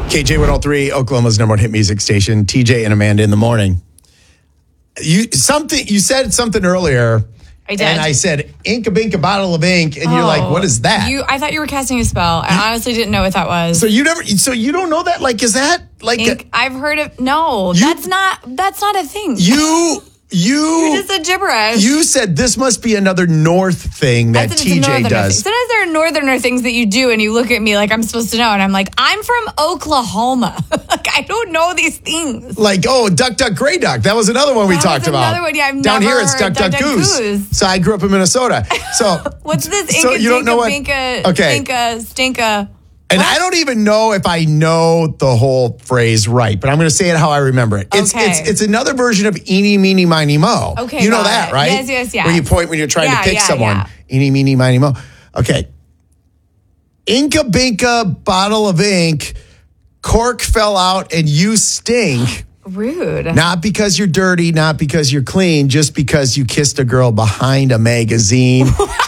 KJ103, Oklahoma's number one hit music station. TJ and Amanda in the morning. You said something earlier. I did. And I said, Inka Binka bottle of ink. And you're like, what is that? I thought you were casting a spell. I honestly didn't know what that was. So you don't know that? Like, is that like ink? I've heard of, no, that's not a thing. You're just a gibberish. You said this must be another North thing that TJ does. Sometimes there are northerner things that you do and you look at me like I'm supposed to know. And I'm like, I'm from Oklahoma. Like, I don't know these things. Like, Duck, Duck, Gray Duck. That was another one we talked about. Another one, yeah. I've Down never here, it's heard Duck, Duck, Goose. So I grew up in Minnesota. So what's this? So you don't know what? Okay. Stinka. And I don't even know if I know the whole phrase right, but I'm going to say it how I remember it. It's another version of eeny, meeny, miny, mo. Okay, you know that, right? Yes. Where you point when you're trying to pick someone. Yeah. Eeny, meeny, miny, mo. Okay. Inka Binka, bottle of ink, cork fell out and you stink. Rude. Not because you're dirty, not because you're clean, just because you kissed a girl behind a magazine.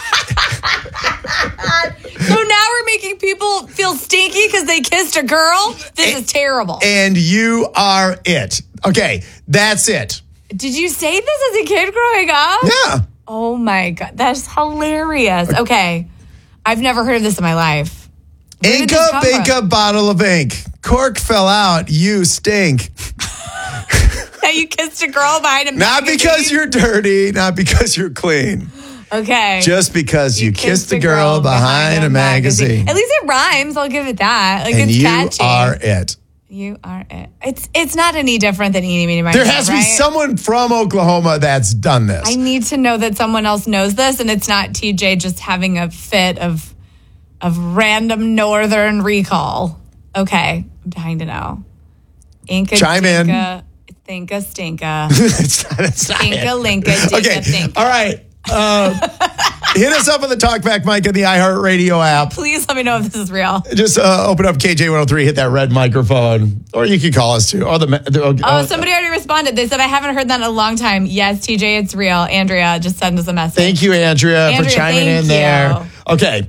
So now we're making people feel stinky because they kissed a girl? This is terrible. And you are it. Okay, that's it. Did you say this as a kid growing up? Yeah. Oh my God, that's hilarious. Okay, I've never heard of this in my life. Inka Binka, bottle of ink. Cork fell out, you stink. Now you kissed a girl behind a magazine? Not because you're dirty, not because you're clean. Okay. Just because you kissed a girl behind a magazine. At least it rhymes. I'll give it that. Like, and it's you catchy. are it. You are it. It's not any different than eeny, meeny, miny. There has to be someone from Oklahoma that's done this. I need to know that someone else knows this, and it's not TJ just having a fit of random northern recall. Okay, I'm dying to know. Inka, chime in. Thinka, stinka. It's not Inka, linka, dinka, okay. think. All right. Hit us up on the Talkback mic on the iHeartRadio app. Please let me know if this is real. Just open up KJ103, hit that red microphone, or you can call us too. Somebody already responded. They said, I haven't heard that in a long time. Yes, TJ, it's real. Andrea, just send us a message. Thank you, Andrea, for chiming in there. Okay.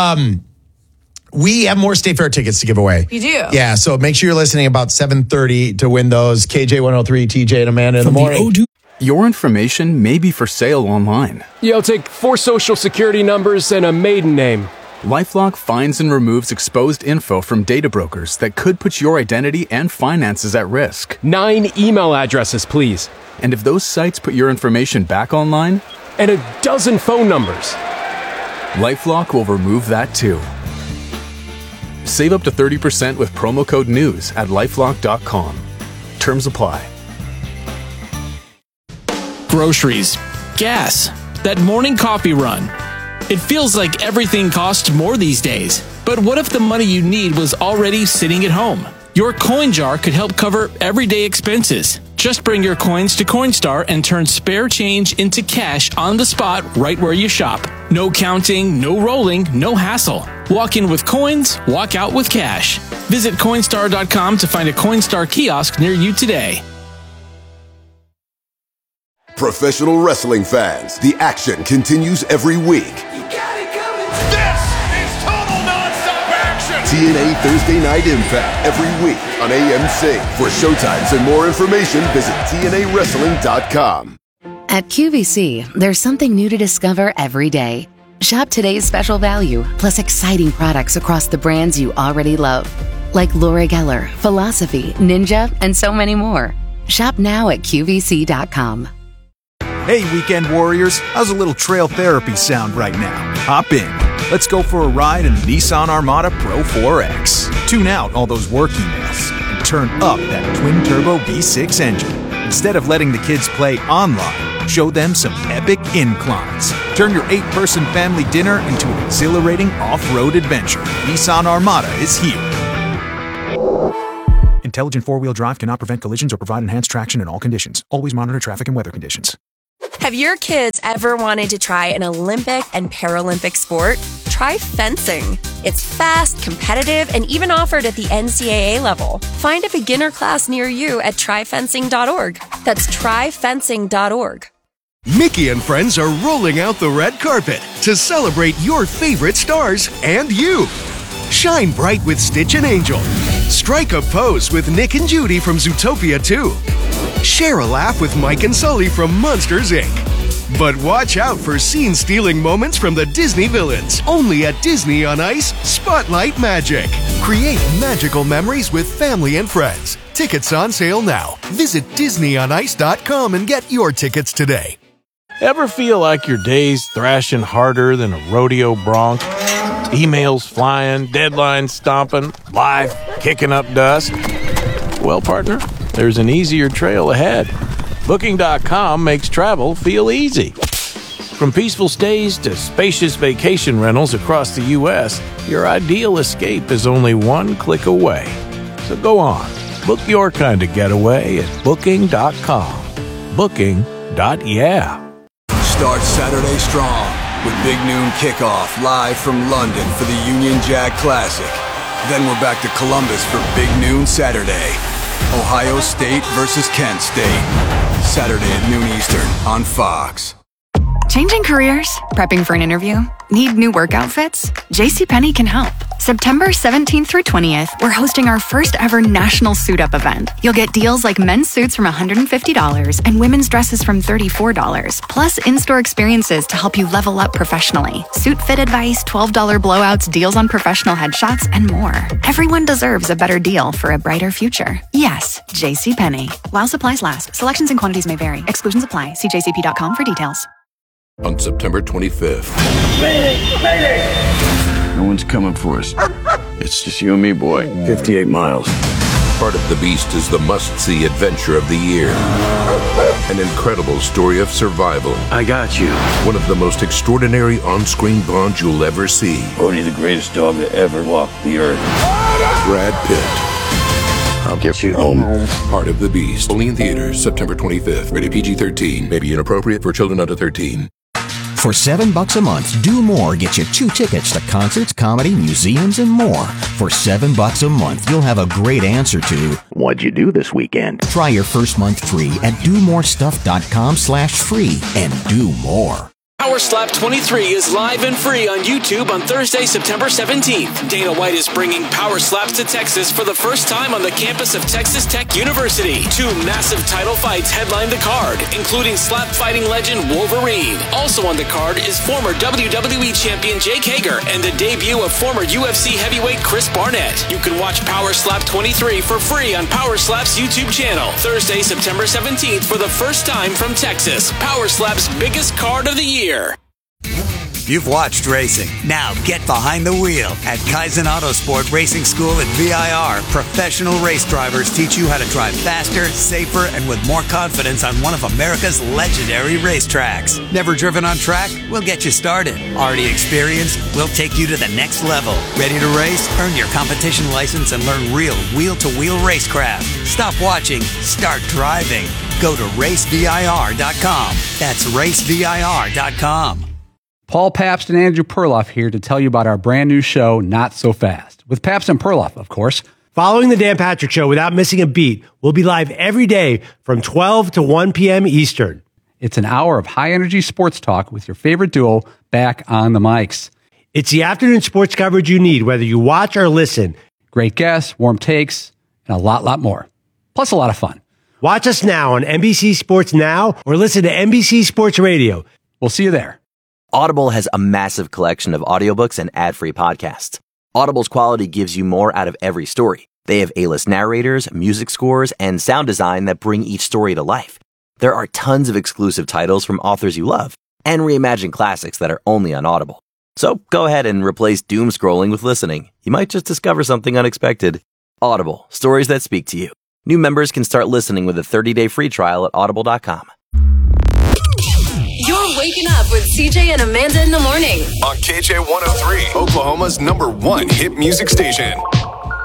We have more State Fair tickets to give away. You do? Yeah, so make sure you're listening about 7:30 to win those. KJ103, TJ and Amanda in the morning. Your information may be for sale online. Yeah, I'll take 4 social security numbers and a maiden name. LifeLock finds and removes exposed info from data brokers that could put your identity and finances at risk. 9 email addresses, please. And if those sites put your information back online? And a dozen phone numbers. LifeLock will remove that too. Save up to 30% with promo code NEWS at LifeLock.com. Terms apply. Groceries, gas, that morning coffee run. It feels like everything costs more these days. But what if the money you need was already sitting at home? Your coin jar could help cover everyday expenses. Just bring your coins to Coinstar and turn spare change into cash on the spot right where you shop. No counting, no rolling, no hassle. Walk in with coins, walk out with cash. Visit Coinstar.com to find a Coinstar kiosk near you today. Professional wrestling fans, the action continues every week. You got it coming. This is total nonstop action. TNA Thursday Night Impact every week on AMC. For showtimes and more information, visit TNAWrestling.com. At QVC, there's something new to discover every day. Shop today's special value, plus exciting products across the brands you already love. Like Laura Geller, Philosophy, Ninja, and so many more. Shop now at QVC.com. Hey, weekend warriors, how's a little trail therapy sound right now? Hop in. Let's go for a ride in the Nissan Armada Pro 4X. Tune out all those work emails and turn up that twin-turbo V6 engine. Instead of letting the kids play online, show them some epic inclines. Turn your 8-person family dinner into an exhilarating off-road adventure. Nissan Armada is here. Intelligent four-wheel drive cannot prevent collisions or provide enhanced traction in all conditions. Always monitor traffic and weather conditions. Have your kids ever wanted to try an Olympic and Paralympic sport? Try fencing. It's fast, competitive, and even offered at the NCAA level. Find a beginner class near you at tryfencing.org. That's tryfencing.org. Mickey and friends are rolling out the red carpet to celebrate your favorite stars and you. Shine bright with Stitch and Angel. Strike a pose with Nick and Judy from Zootopia 2. Share a laugh with Mike and Sully from Monsters, Inc. But watch out for scene-stealing moments from the Disney villains. Only at Disney on Ice Spotlight Magic. Create magical memories with family and friends. Tickets on sale now. Visit DisneyOnIce.com and get your tickets today. Ever feel like your day's thrashing harder than a rodeo bronc? Emails flying, deadlines stomping, life kicking up dust? Well, partner, there's an easier trail ahead. Booking.com makes travel feel easy. From peaceful stays to spacious vacation rentals across the U.S., your ideal escape is only one click away. So go on, book your kind of getaway at Booking.com. Booking.yeah. Start Saturday strong with Big Noon Kickoff live from London for the Union Jack Classic. Then we're back to Columbus for Big Noon Saturday. Ohio State versus Kent State. Saturday at noon Eastern on Fox. Changing careers? Prepping for an interview? Need new work outfits? JCPenney can help. September 17th through 20th, we're hosting our first ever national suit up event. You'll get deals like men's suits from $150 and women's dresses from $34, plus in-store experiences to help you level up professionally. Suit fit advice, $12 blowouts, deals on professional headshots, and more. Everyone deserves a better deal for a brighter future. Yes, JCPenney. While supplies last, selections and quantities may vary. Exclusions apply. See jcp.com for details. On September 25th. No one's coming for us. It's just you and me, boy. 58 miles. Part of the Beast is the must-see adventure of the year. An incredible story of survival. I got you. One of the most extraordinary on-screen bonds you'll ever see. Odie, the greatest dog to ever walk the earth. Brad Pitt. I'll get you home. Part of the Beast. Only in theaters September 25th. Rated PG-13. May be inappropriate for children under 13. For $7 a month, Do More gets you 2 tickets to concerts, comedy, museums, and more. For $7 a month, you'll have a great answer to what'd you do this weekend? Try your first month free at domorestuff.com/free and do more. Power Slap 23 is live and free on YouTube on Thursday, September 17th. Dana White is bringing Power Slaps to Texas for the first time on the campus of Texas Tech University. 2 massive title fights headline the card, including slap fighting legend Wolverine. Also on the card is former WWE champion Jake Hager and the debut of former UFC heavyweight Chris Barnett. You can watch Power Slap 23 for free on Power Slap's YouTube channel. Thursday, September 17th for the first time from Texas. Power Slap's biggest card of the year. You've watched racing. Now get behind the wheel. At Kaizen Autosport Racing School at VIR, professional race drivers teach you how to drive faster, safer, and with more confidence on one of America's legendary racetracks. Never driven on track? We'll get you started. Already experienced? We'll take you to the next level. Ready to race? Earn your competition license and learn real wheel-to-wheel racecraft. Stop watching. Start driving. Go to racevir.com. That's racevir.com. Paul Pabst and Andrew Perloff here to tell you about our brand new show, Not So Fast, with Pabst and Perloff, of course. Following the Dan Patrick Show without missing a beat, we'll be live every day from 12 to 1 p.m. Eastern. It's an hour of high-energy sports talk with your favorite duo back on the mics. It's the afternoon sports coverage you need, whether you watch or listen. Great guests, warm takes, and a lot more. Plus a lot of fun. Watch us now on NBC Sports Now or listen to NBC Sports Radio. We'll see you there. Audible has a massive collection of audiobooks and ad-free podcasts. Audible's quality gives you more out of every story. They have A-list narrators, music scores, and sound design that bring each story to life. There are tons of exclusive titles from authors you love and reimagined classics that are only on Audible. So go ahead and replace doom scrolling with listening. You might just discover something unexpected. Audible, stories that speak to you. New members can start listening with a 30-day free trial at audible.com. You're waking up with CJ and Amanda in the morning on KJ 103, Oklahoma's #1 hit music station.